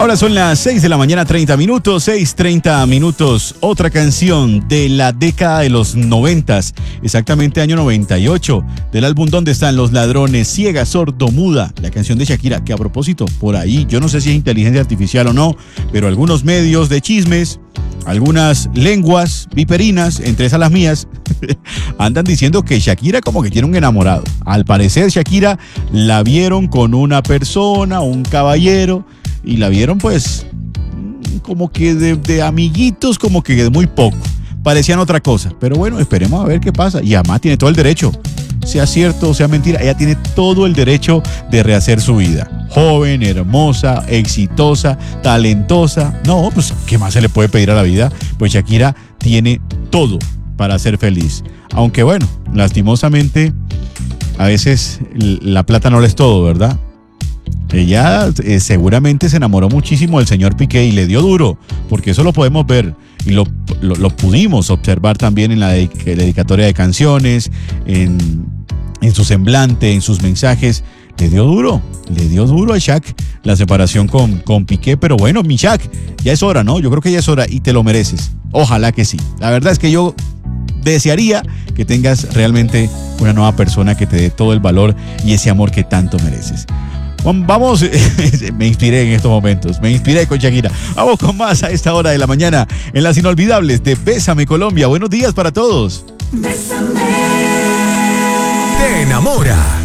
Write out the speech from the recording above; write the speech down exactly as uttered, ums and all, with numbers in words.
Ahora son las seis de la mañana, treinta minutos, seis, treinta minutos. Otra canción de la década de los noventas, exactamente año noventa y ocho, del álbum ¿Dónde están los ladrones? Ciega, sordo, muda. La canción de Shakira, que a propósito, por ahí, yo no sé si es inteligencia artificial o no, pero algunos medios de chismes, algunas lenguas viperinas, entre esas las mías, andan diciendo que Shakira como que tiene un enamorado. Al parecer Shakira la vieron con una persona, un caballero, y la vieron pues como que de, de amiguitos, como que de muy poco. Parecían otra cosa, pero bueno, esperemos a ver qué pasa. Y además tiene todo el derecho, sea cierto o sea mentira, ella tiene todo el derecho de rehacer su vida. Joven, hermosa, exitosa, talentosa. No, pues ¿qué más se le puede pedir a la vida? Pues Shakira tiene todo para ser feliz. Aunque bueno, lastimosamente a veces la plata no lo es todo, ¿verdad? Ella eh, seguramente se enamoró muchísimo del señor Piqué y le dio duro, porque eso lo podemos ver y lo, lo, lo pudimos observar también en la dedic- dedicatoria de canciones, en, en su semblante, en sus mensajes. Le dio duro, le dio duro a Shak la separación con, con Piqué, pero bueno, mi Shak, ya es hora, ¿no? Yo creo que ya es hora y te lo mereces. Ojalá que sí. La verdad es que yo desearía que tengas realmente una nueva persona que te dé todo el valor y ese amor que tanto mereces. Vamos, me inspiré en estos momentos, me inspiré con Shakira. Vamos con más a esta hora de la mañana en las inolvidables de Bésame Colombia. Buenos días para todos. Bésame. Te enamora.